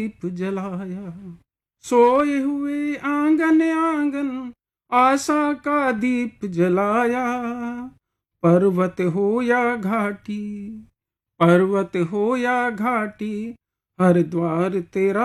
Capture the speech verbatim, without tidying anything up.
दीप जलाया, सोए हुए आंगन आंगन आशा का दीप जलाया। पर्वत हो या घाटी, पर्वत हो या घाटी, हर द्वार तेरा